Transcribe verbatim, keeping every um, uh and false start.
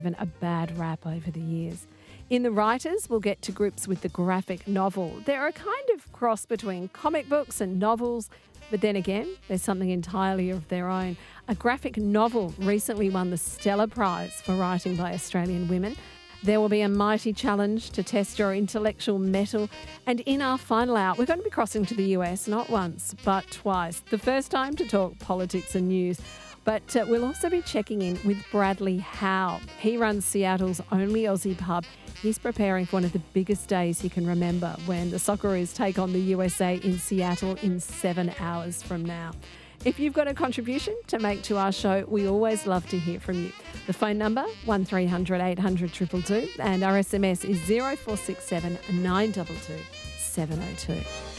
given a bad rap over the years. In The Writers, we'll get to grips with the graphic novel. They're a kind of cross between comic books and novels, but then again, there's something entirely of their own. A graphic novel recently won the Stella Prize for writing by Australian women. There will be a mighty challenge to test your intellectual mettle. And in our final hour, we're going to be crossing to the U S not once, but twice. The first time to talk politics and news. But uh, we'll also be checking in with Bradley Howe. He runs Seattle's only Aussie pub. He's preparing for one of the biggest days he can remember when the Socceroos take on the U S A in Seattle in seven hours from now. If you've got a contribution to make to our show, we always love to hear from you. The phone number, one three hundred eight hundred two two two, and our S M S is zero four six seven nine two two seven zero two.